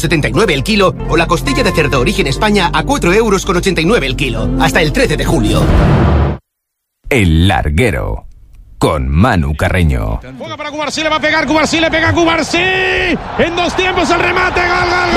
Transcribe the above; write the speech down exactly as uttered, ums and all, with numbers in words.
setenta y nueve el kilo o la costilla de cerdo origen España a cuatro euros con ochenta y nueve el kilo. Hasta el trece de julio. El Larguero, con Manu Carreño. Juega para Cubarsí, le va a pegar Cubarsí, le pega Cubarsí. En dos tiempos el remate, gol, gol.